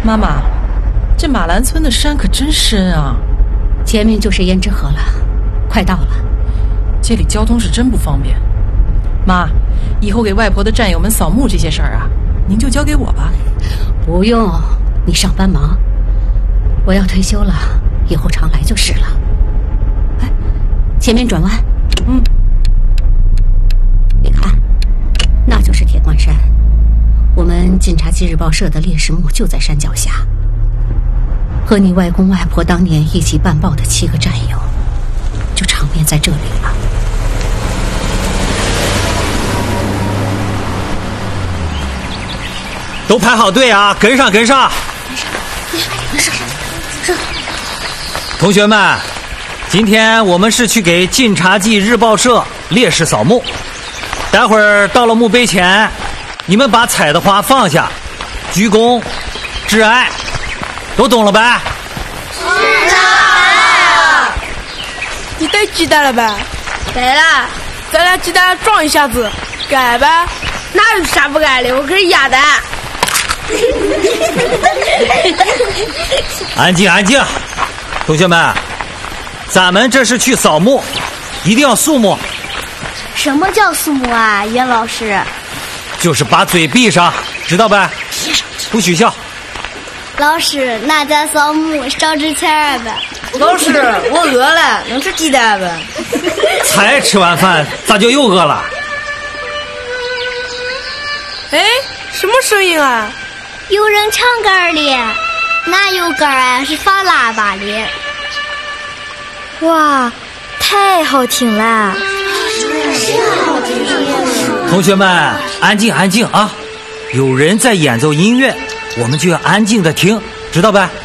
妈妈，这马兰村的山可真深啊！ 前面就是胭脂河了，快到了。 这里交通是真不方便。妈，以后给外婆的战友们扫墓这些事儿啊，您就交给我吧。 不用，你上班忙，我要退休了，以后常来就是了。哎，前面转弯。你看，那就是铁观山。我们晋察冀日报社的烈士墓就在山脚下。和你外公外婆当年一起办报的7个战友，就长眠在这里了。 都排好队啊，跟上跟上！同学们，今天我们是去给晋察冀日报社烈士扫墓。待会儿到了墓碑前，你们把采的花放下，鞠躬致哀，都懂了呗？ 知道了。 你带鸡蛋了呗？ 带了。 咱俩鸡蛋撞一下子，改呗？ 哪有啥不改的？我可是鸭蛋。 安静安静，同学们，咱们这是去扫墓，一定要肃穆。 什么叫肃穆啊，袁老师？ 就是把嘴闭上，知道呗？不许笑。 老师，那咱扫墓少值钱呗。 老师，我饿了，能吃鸡蛋呗？ 才吃完饭，咋就又饿了？ 哎，什么声音啊？ 有人唱歌了。哪有歌啊？是放喇叭的。 哇，太好听了！ 同学们，安静安静啊！有人在演奏音乐，我们就要安静的听，知道呗？